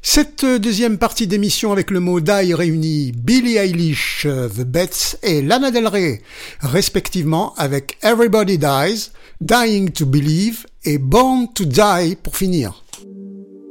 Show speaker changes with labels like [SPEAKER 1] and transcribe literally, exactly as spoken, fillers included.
[SPEAKER 1] Cette deuxième partie d'émission avec le mot die réunit Billie Eilish, The Bets et Lana Del Rey, respectivement avec Everybody Dies, Dying to Believe et Born to Die pour finir.